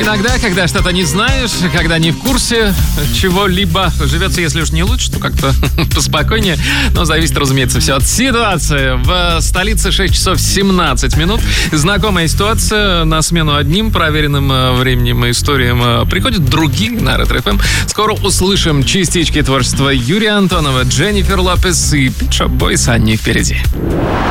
Иногда, когда что-то не знаешь, когда не в курсе чего-либо, живется, если уж не лучше, то как-то поспокойнее. Но зависит, разумеется, все от ситуации. В столице 6 часов 17 минут. Знакомая ситуация. На смену одним проверенным временем и историям приходят другие на Ретро-ФМ. Скоро услышим частички творчества Юрия Антонова, Дженнифер Лопес и Pet Shop Boys. Они впереди.